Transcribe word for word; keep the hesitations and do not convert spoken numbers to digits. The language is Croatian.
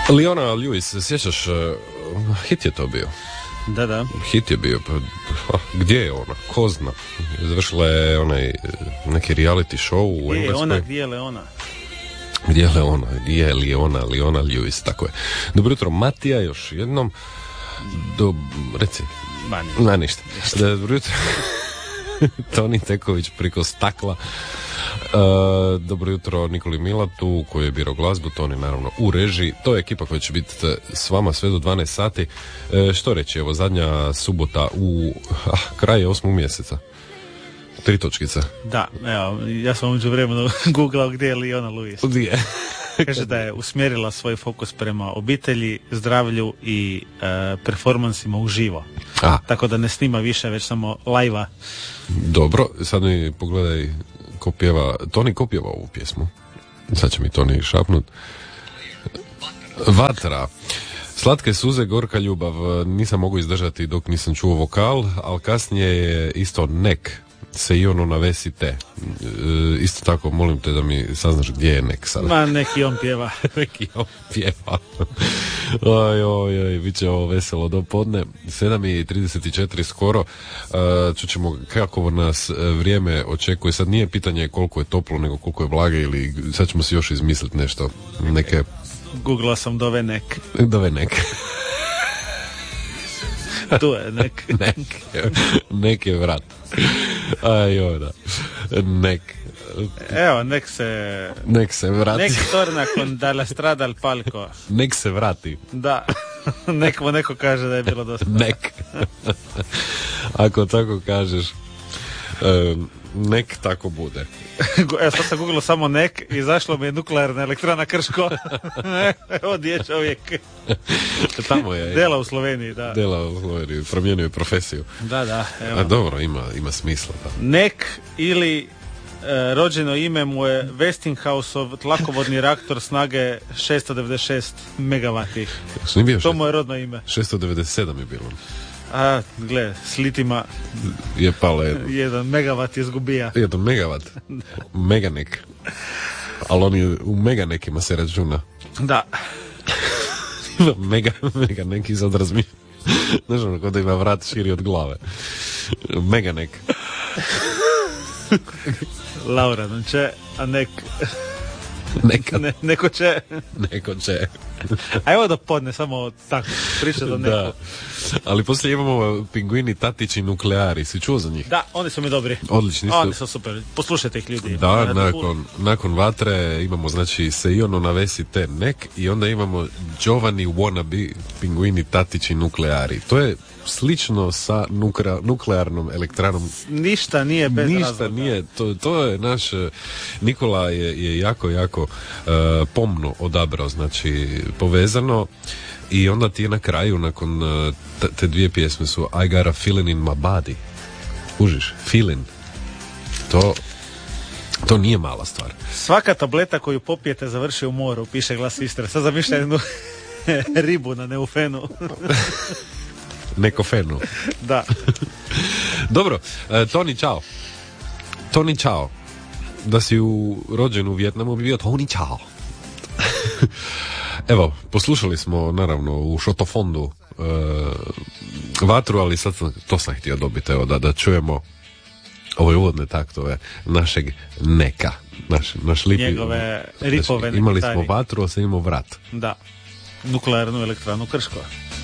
Leona Lewis, sjećaš, hit je to bio. Da, da. Hit je bio, pa gdje je ona? Ko zna? Završila je onaj neki reality show u Engleskoj. Engleskoj. Ona, gdje je Leona? Gdje je Leona? Gdje je Leona? Leona Lewis, tako je. Dobro jutro, Matija, još jednom. Do, reci. Ma, Na, ništa. Dobro jutro. Toni Teković priko stakla. Uh, dobro jutro Nikoli Milatu koji je birao glazbu, Toni naravno u režiji. To je ekipa koja će biti s vama sve do dvanaest sati. E, što reći, evo zadnja subota u ah, kraj osmog mjeseca. Tri točkice. Da, evo, ja sam umeđu vremenu googlao gdje je Leona Lewis. Gdje? Kaže da je usmjerila svoj fokus prema obitelji, zdravlju i e, performansima uživo. A. Tako da ne snima više, već samo live-a. Dobro, sad mi pogledaj ko pjeva, Toni ko pjeva ovu pjesmu? Sad će mi Toni šapnut. Vatra. Slatke suze, gorka ljubav. Nisam mogu izdržati dok nisam čuo vokal, ali kasnije je isto nek. Se i ono navesi te. E, isto tako, molim te da mi saznaš gdje je nek sada. Ma, neki on pjeva. neki on pjeva. Oj, oj, oj, bit će ovo veselo do podne. sedam i trideset četiri skoro. Uh, čućemo kako nas vrijeme očekuje. Sad nije pitanje koliko je toplo, nego koliko je vlage ili sad ćemo si još izmisliti nešto. Neke... Googlao sam dove nek. Dove nek. Tu je nek. Nek. Nek je vrat. Aj, joj, da. Nek. Evo, nek se... Nek se vrati. Nek torna con dalla strada al palco. Nek se vrati. Da. Nek mu neko kaže da je bilo dosta. Nek. Ako tako kažeš, um, nek tako bude. Evo, sad sam googlao samo nek i zašlo mi je nuklearna elektrana Krško. Evo gdje je čovjek. Tamo je. Dela u Sloveniji, da. Dela u Sloveniji, promijenio je profesiju. Da, da. Evo. A dobro, ima, ima smisla. Da. Nek ili e, rođeno ime mu je Westinghouse-ov tlakovodni reaktor snage šesto devedeset šest megavati. To mu je rodno ime. šesto devedeset sedam je bilo. A, gle, s litima je pala jedno. Jedan megavat je zgubija. Jedan megavat. Meganek. Ali oni u meganekima se računa. Da. Mega, meganek iz odrazmi. Znaš ono, kod da ima vrat širi od glave. Meganek. Laura, non će, a nek... Nekad. Ne, neko će. Neko će. A evo da podne, samo tako, priča do neko. Da. Ali poslije imamo Pinguini, Tatići, Nukleari. Si čuo za njih? Da, oni su mi dobri. Odlični su. Oni su super. Poslušajte ih, ljudi. Da, nakon, nakon Vatre imamo, znači, Se i ono navesi te nek i onda imamo Giovanni Wannabe, Pinguini, Tatići, Nukleari. To je slično sa nukra, nuklearnom elektranom. Ništa nije bez Ništa razloga. nije. To, to je naš... Nikola je, je jako, jako uh, pomno odabrao, znači, povezano. I onda ti je na kraju, nakon uh, te, te dvije pjesme su I got a feeling in my body. Užiš? Feeling. To... To nije mala stvar. Svaka tableta koju popijete završi u moru, piše Glas Istre. Sad zamišljam jednu ribu na neufenu. Nekofenu. Da. Dobro, e, Toni, čao. Toni, čao. Da si u, rođen u Vijetnamu bi bio Toni, čao. Evo, poslušali smo naravno u šotofondu e, Vatru, ali sad sam, to sam htio dobiti, evo, da, da čujemo ove uvodne taktove našeg neka. Naš, naš lipi. Njegove ripove. Znači, imali smo Vatru, a sad imamo Vrat. Da. Nuklearnu elektranu Krško.